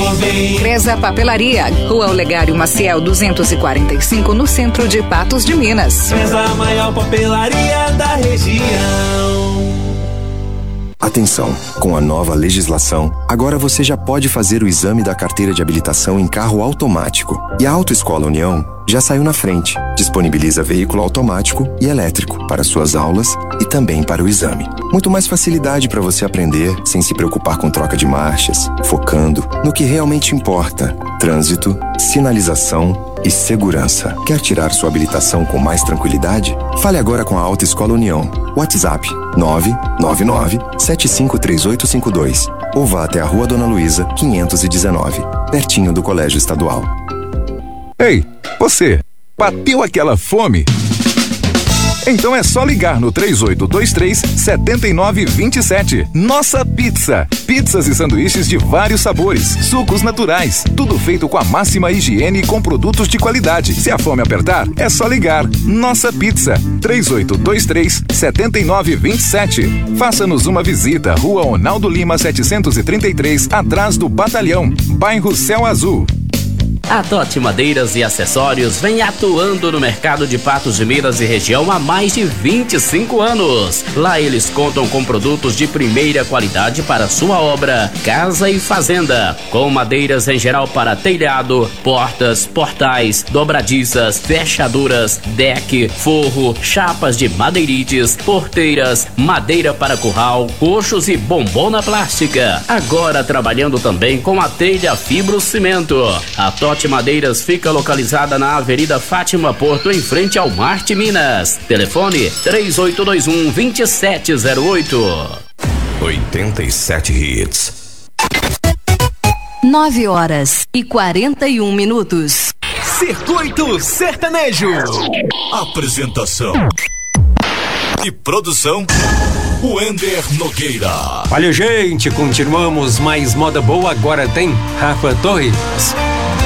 vem. Cresa Papelaria, Rua Olegário Maciel 245, no centro de Patos de Minas. Cresa, a maior papelaria da região. Atenção, com a nova legislação, agora você já pode fazer o exame da carteira de habilitação em carro automático. E a Autoescola União já saiu na frente. Disponibiliza veículo automático e elétrico para suas aulas e também para o exame. Muito mais facilidade para você aprender sem se preocupar com troca de marchas, focando no que realmente importa: trânsito, sinalização e segurança. Quer tirar sua habilitação com mais tranquilidade? Fale agora com a Autoescola União. WhatsApp 999-753852 ou vá até a Rua Dona Luísa, 519, pertinho do Colégio Estadual. Ei, você, bateu aquela fome? Então é só ligar no 3823-7927. Nossa Pizza. Pizzas e sanduíches de vários sabores, sucos naturais, tudo feito com a máxima higiene e com produtos de qualidade. Se a fome apertar, é só ligar. Nossa Pizza, 3823-7927. Faça-nos uma visita, Rua Ronaldo Lima 733, atrás do Batalhão, bairro Céu Azul. A Totti Madeiras e Acessórios vem atuando no mercado de Patos de Minas e região há mais de 25 anos. Lá eles contam com produtos de primeira qualidade para sua obra, casa e fazenda, com madeiras em geral para telhado, portas, portais, dobradiças, fechaduras, deck, forro, chapas de madeirites, porteiras, madeira para curral, coxos e bombona plástica. Agora trabalhando também com a telha fibrocimento. A Totti Madeiras fica localizada na Avenida Fátima Porto, em frente ao Marte Minas. Telefone 3821-2708. 87 hits. 9h41. Circuito Sertanejo. Apresentação e produção Wender Nogueira. Olha, gente, continuamos. Mais moda boa. Agora tem Rafa Torres.